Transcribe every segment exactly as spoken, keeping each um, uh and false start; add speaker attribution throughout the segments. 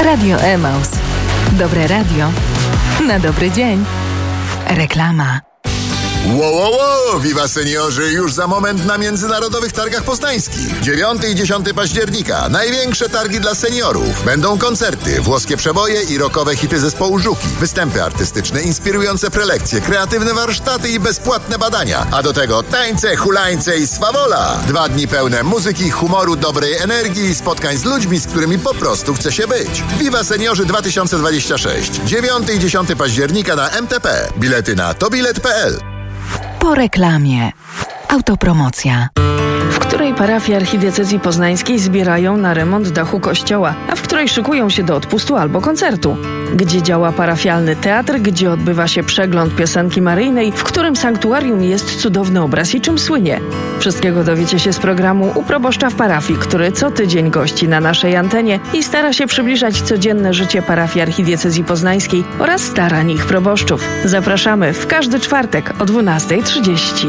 Speaker 1: Radio Emaus. Dobre radio na dobry dzień. Reklama.
Speaker 2: Wow, wow, wow! Viva Seniorzy już za moment na Międzynarodowych Targach Poznańskich. dziewiątego i dziesiątego października. Największe targi dla seniorów. Będą koncerty, włoskie przeboje i rockowe hity zespołu Żuki. Występy artystyczne, inspirujące prelekcje, kreatywne warsztaty i bezpłatne badania. A do tego tańce, hulańce i swawola. Dwa dni pełne muzyki, humoru, dobrej energii i spotkań z ludźmi, z którymi po prostu chce się być. Viva Seniorzy dwa tysiące dwadzieścia sześć. dziewiątego i dziesiątego października na M T P. Bilety na tobilet kropka p l.
Speaker 1: Po reklamie. Autopromocja.
Speaker 3: W której parafii archidiecezji poznańskiej zbierają na remont dachu kościoła, a w której szykują się do odpustu albo koncertu. Gdzie działa parafialny teatr, gdzie odbywa się przegląd piosenki maryjnej, w którym sanktuarium jest cudowny obraz i czym słynie. Wszystkiego dowiecie się z programu u proboszcza w parafii, który co tydzień gości na naszej antenie i stara się przybliżać codzienne życie parafii archidiecezji poznańskiej oraz starań ich proboszczów. Zapraszamy w każdy czwartek o dwunasta trzydzieści.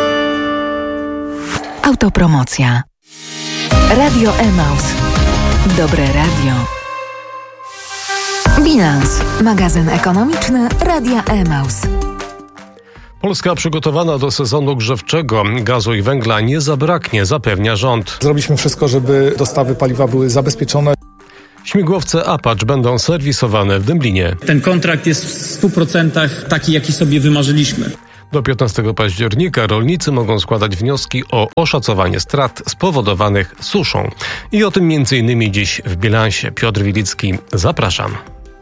Speaker 1: Autopromocja. Radio Emaus. Dobre radio. Bilans. Magazyn ekonomiczny Radia Emaus.
Speaker 4: Polska przygotowana do sezonu grzewczego. Gazu i węgla nie zabraknie, zapewnia rząd.
Speaker 5: Zrobiliśmy wszystko, żeby dostawy paliwa były zabezpieczone.
Speaker 4: Śmigłowce Apache będą serwisowane w Dęblinie.
Speaker 6: Ten kontrakt jest w stu procentach taki, jaki sobie wymarzyliśmy.
Speaker 4: Do piętnastego października rolnicy mogą składać wnioski o oszacowanie strat spowodowanych suszą. I o tym między innymi dziś w bilansie. Piotr Wilicki, zapraszam.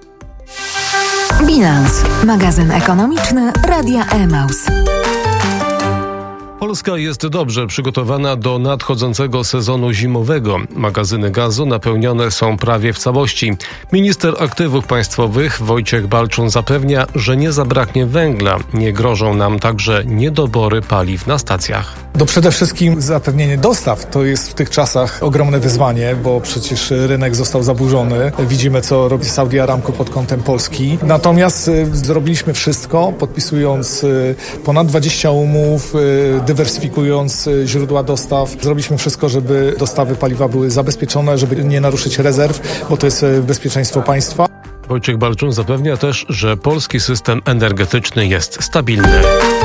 Speaker 1: Bilans. Magazyn ekonomiczny Radia Emaus.
Speaker 4: Polska jest dobrze przygotowana do nadchodzącego sezonu zimowego. Magazyny gazu napełnione są prawie w całości. Minister Aktywów Państwowych Wojciech Balczun zapewnia, że nie zabraknie węgla. Nie grożą nam także niedobory paliw na stacjach.
Speaker 5: No przede wszystkim zapewnienie dostaw to jest w tych czasach ogromne wyzwanie, bo przecież rynek został zaburzony. Widzimy, co robi Saudi Aramco pod kątem Polski. Natomiast y, zrobiliśmy wszystko, podpisując y, ponad dwadzieścia umów, y, dywersyfikując y, źródła dostaw. Zrobiliśmy wszystko, żeby dostawy paliwa były zabezpieczone, żeby nie naruszyć rezerw, bo to jest y, bezpieczeństwo państwa.
Speaker 4: Wojciech Balczun zapewnia też, że polski system energetyczny jest stabilny.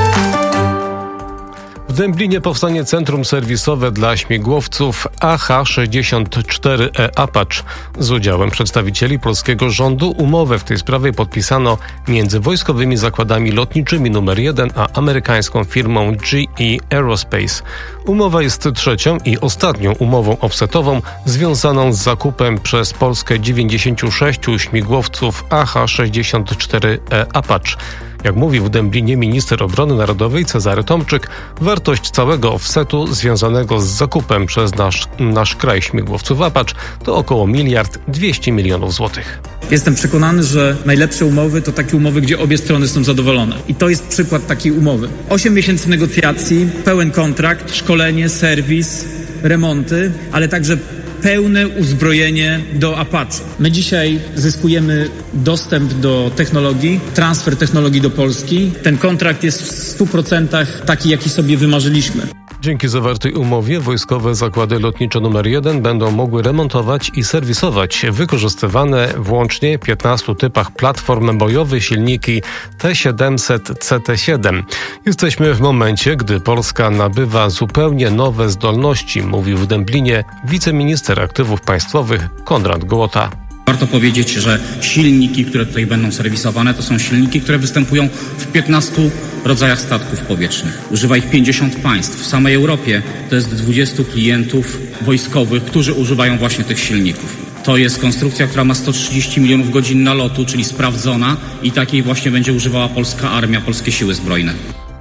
Speaker 4: W Dęblinie powstanie centrum serwisowe dla śmigłowców A H sześćdziesiąt cztery E Apache. Z udziałem przedstawicieli polskiego rządu umowę w tej sprawie podpisano między wojskowymi zakładami lotniczymi numer jeden a amerykańską firmą G E Aerospace. Umowa jest trzecią i ostatnią umową offsetową związaną z zakupem przez Polskę dziewięćdziesięciu sześciu śmigłowców A H sześćdziesiąt cztery E Apache. Jak mówił w Dęblinie minister obrony narodowej Cezary Tomczyk, wartość całego offsetu związanego z zakupem przez nasz, nasz kraj śmigłowców Apache to około miliard dwieście milionów złotych.
Speaker 6: Jestem przekonany, że najlepsze umowy to takie umowy, gdzie obie strony są zadowolone. I to jest przykład takiej umowy. Osiem miesięcy negocjacji, pełen kontrakt, szkolenie, serwis, remonty, ale także pełne uzbrojenie do Apache. My dzisiaj zyskujemy dostęp do technologii, transfer technologii do Polski. Ten kontrakt jest w stu procentach taki, jaki sobie wymarzyliśmy.
Speaker 4: Dzięki zawartej umowie wojskowe zakłady lotnicze numer jeden będą mogły remontować i serwisować wykorzystywane w łącznie piętnastu typach platform bojowych silniki T siedemset C T siedem. Jesteśmy w momencie, gdy Polska nabywa zupełnie nowe zdolności, mówił w Dęblinie wiceminister aktywów państwowych Konrad Gołota.
Speaker 7: Warto powiedzieć, że silniki, które tutaj będą serwisowane, to są silniki, które występują w piętnastu rodzajach statków powietrznych. Używa ich pięćdziesiąt państw. W samej Europie to jest dwudziestu klientów wojskowych, którzy używają właśnie tych silników. To jest konstrukcja, która ma sto trzydzieści milionów godzin nalotu, czyli sprawdzona i takiej właśnie będzie używała polska armia, polskie siły zbrojne.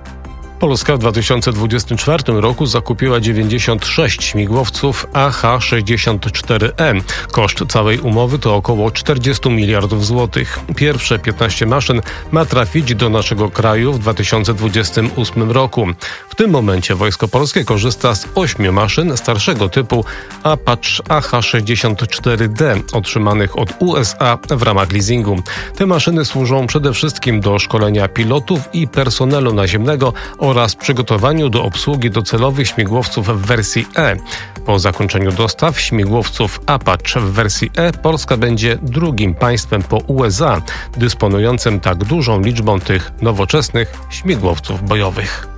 Speaker 4: Polska w dwa tysiące dwudziestym czwartym roku zakupiła dziewięćdziesiąt sześć śmigłowców A H sześćdziesiąt cztery E. Koszt całej umowy to około czterdzieści miliardów złotych. Pierwsze piętnaście maszyn ma trafić do naszego kraju w dwa tysiące dwudziestym ósmym roku. W tym momencie Wojsko Polskie korzysta z ośmiu maszyn starszego typu Apache A H sześćdziesiąt cztery D otrzymanych od U S A w ramach leasingu. Te maszyny służą przede wszystkim do szkolenia pilotów i personelu naziemnego oraz przygotowaniu do obsługi docelowych śmigłowców w wersji E. Po zakończeniu dostaw śmigłowców Apache w wersji E Polska będzie drugim państwem po U S A dysponującym tak dużą liczbą tych nowoczesnych śmigłowców bojowych.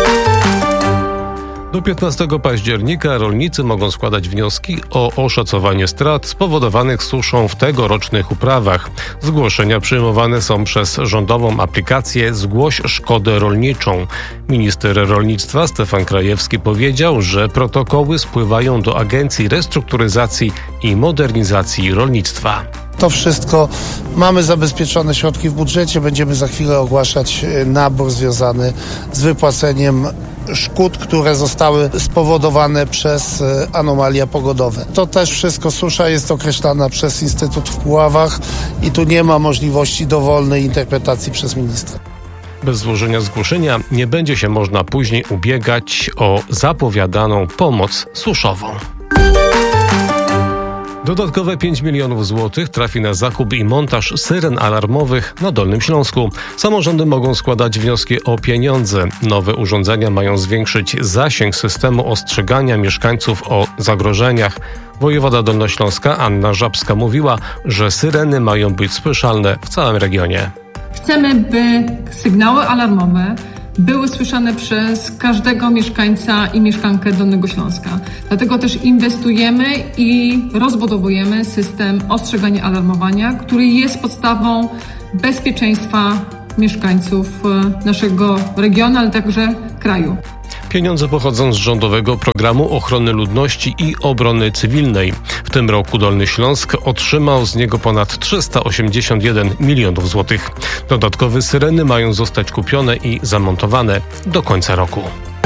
Speaker 4: Do piętnastego października rolnicy mogą składać wnioski o oszacowanie strat spowodowanych suszą w tegorocznych uprawach. Zgłoszenia przyjmowane są przez rządową aplikację Zgłoś szkodę rolniczą. Minister rolnictwa Stefan Krajewski powiedział, że protokoły spływają do Agencji Restrukturyzacji i Modernizacji Rolnictwa.
Speaker 8: To wszystko mamy zabezpieczone środki w budżecie. Będziemy za chwilę ogłaszać nabór związany z wypłaceniem szkód, które zostały spowodowane przez anomalia pogodowe. To też wszystko susza jest określana przez Instytut w Puławach i tu nie ma możliwości dowolnej interpretacji przez ministra.
Speaker 4: Bez złożenia zgłoszenia nie będzie się można później ubiegać o zapowiadaną pomoc suszową. Dodatkowe pięć milionów złotych trafi na zakup i montaż syren alarmowych na Dolnym Śląsku. Samorządy mogą składać wnioski o pieniądze. Nowe urządzenia mają zwiększyć zasięg systemu ostrzegania mieszkańców o zagrożeniach. Wojewoda Dolnośląska Anna Żabska mówiła, że syreny mają być słyszalne w całym regionie.
Speaker 9: Chcemy, by sygnały alarmowe były słyszane przez każdego mieszkańca i mieszkankę Dolnego Śląska. Dlatego też inwestujemy i rozbudowujemy system ostrzegania alarmowania, który jest podstawą bezpieczeństwa mieszkańców naszego regionu, ale także kraju.
Speaker 4: Pieniądze pochodzą z rządowego programu ochrony ludności i obrony cywilnej. W tym roku Dolny Śląsk otrzymał z niego ponad trzysta osiemdziesiąt jeden milionów złotych. Dodatkowe syreny mają zostać kupione i zamontowane do końca roku.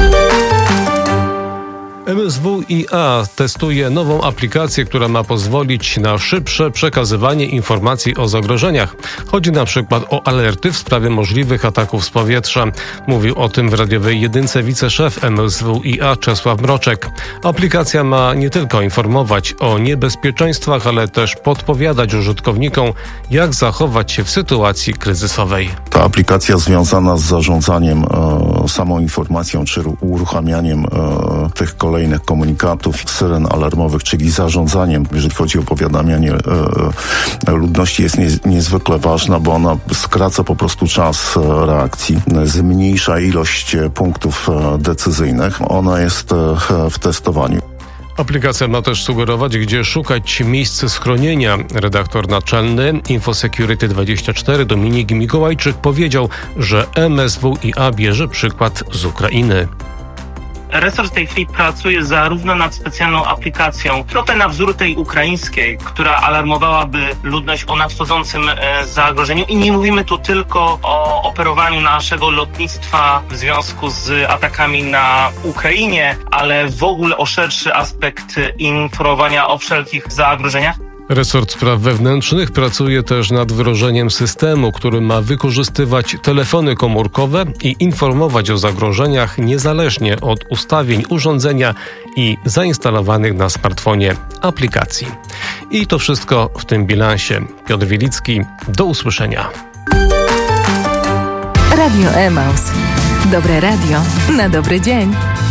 Speaker 4: M S W i A testuje nową aplikację, która ma pozwolić na szybsze przekazywanie informacji o zagrożeniach. Chodzi na przykład o alerty w sprawie możliwych ataków z powietrza. Mówił o tym w radiowej jedynce wiceszef M S W i A Czesław Mroczek. Aplikacja ma nie tylko informować o niebezpieczeństwach, ale też podpowiadać użytkownikom, jak zachować się w sytuacji kryzysowej.
Speaker 10: Ta aplikacja związana z zarządzaniem e, samą informacją czy uruchamianiem e, tych kolejnych kolejnych komunikatów, syren alarmowych, czyli zarządzaniem, jeżeli chodzi o powiadamianie e, ludności, jest nie, niezwykle ważna, bo ona skraca po prostu czas reakcji, zmniejsza ilość punktów decyzyjnych. Ona jest w testowaniu.
Speaker 4: Aplikacja ma też sugerować, gdzie szukać miejsc schronienia. Redaktor naczelny InfoSecurity dwadzieścia cztery Dominik Mikołajczyk powiedział, że M S W i A bierze przykład z Ukrainy.
Speaker 11: Resort w tej chwili pracuje zarówno nad specjalną aplikacją, trochę na wzór tej ukraińskiej, która alarmowałaby ludność o nadchodzącym e, zagrożeniu. I nie mówimy tu tylko o operowaniu naszego lotnictwa w związku z atakami na Ukrainie, ale w ogóle o szerszy aspekt informowania o wszelkich zagrożeniach.
Speaker 4: Resort Spraw Wewnętrznych pracuje też nad wdrożeniem systemu, który ma wykorzystywać telefony komórkowe i informować o zagrożeniach niezależnie od ustawień urządzenia i zainstalowanych na smartfonie aplikacji. I to wszystko w tym bilansie. Piotr Wielicki, do usłyszenia.
Speaker 1: Radio Emaus. Dobre radio na dobry dzień.